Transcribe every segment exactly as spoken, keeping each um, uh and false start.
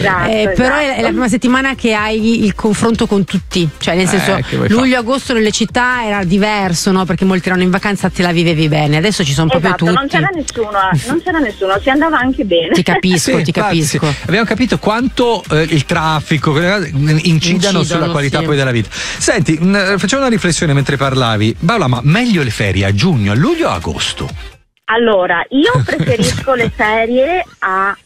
Esatto, eh, esatto. però è la prima settimana che hai il confronto con tutti, cioè nel senso Eh, luglio-agosto nelle città era diverso, no? Perché molti erano in vacanza, te la vivevi bene, adesso ci sono Esatto, proprio tutti. non c'era nessuno, non c'era nessuno, si andava anche bene. Ti capisco, Sì, ti infatti, capisco. sì. Abbiamo capito quanto eh, il traffico quelle cose incidano, Incidono, sulla qualità sì. poi della vita. Senti, mh, facciamo una riflessione mentre parlavi. Paola, ma meglio le ferie a giugno, a luglio o a agosto? Allora, io preferisco le ferie a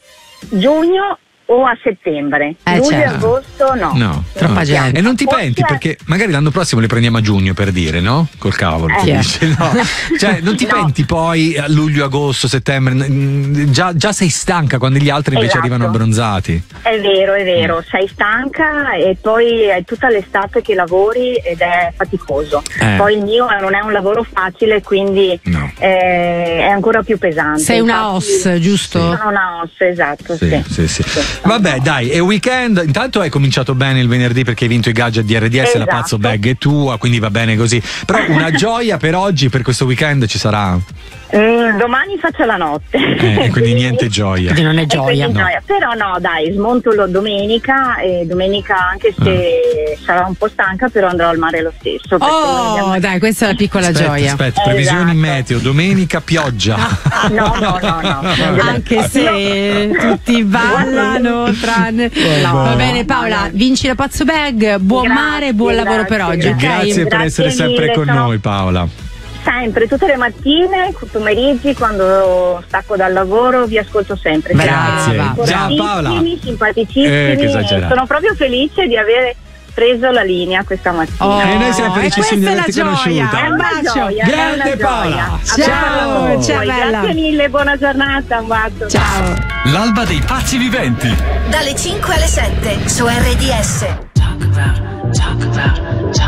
giugno o a settembre. Eh, Luglio certo. e agosto no. No, Troppa no. gente. E non ti Forse- penti perché magari l'anno prossimo le prendiamo a giugno, per dire, no? Col cavolo. Eh. ti dice, no. Cioè, non ti No. penti poi a luglio, agosto, settembre, mm, già, già sei stanca quando gli altri invece Esatto. arrivano abbronzati. È vero, è vero, sei stanca e poi è tutta l'estate che lavori ed è faticoso. Eh. Poi il mio non è un lavoro facile, quindi No. eh, è ancora più pesante. Sei una Infatti, O S, giusto? Sono una O S, esatto, sì. Sì, sì, sì. Vabbè, dai, è weekend. Intanto hai cominciato bene il venerdì perché hai vinto i gadget di R D S, la Esatto. Pazzo Bag è tua, quindi va bene così. Però una gioia per oggi, per questo weekend ci sarà. Mm, domani faccio la notte. Eh, quindi niente gioia. Quindi non è E gioia. quindi no. gioia. Però no, dai, smonto lo domenica e domenica anche se sarà un po' stanca, però andrò al mare lo stesso. perché noi Oh, abbiamo- dai, questa è la piccola Aspetta, gioia. aspetta, previsioni Esatto. meteo, domenica pioggia. No, no, no, no. Anche se tutti ballano tranne no. Va bene Paola, vinci la Pazzo Bag, buon Grazie, mare, buon lavoro per grazie, oggi, ok? Grazie per Grazie essere sempre mille, con sono- noi, Paola. Sempre, tutte le mattine, pomeriggi, quando stacco dal lavoro, vi ascolto sempre. Brava. Siete Ciao, Paola. simpaticissimi, simpaticissimi. Eh, che e esagerato. sono proprio felice di aver preso la linea questa mattina. Oh, E noi siamo felicissimi di e questa è averti la conosciuta. gioia. È Un una bacio. gioia, è Grande una Paola. gioia. Ciao, A voi. ciao, bella. Grazie mille, buona giornata, un bacio. Ciao. L'alba dei pazzi viventi. Dalle cinque alle sette su R D S. Talk about, talk about, talk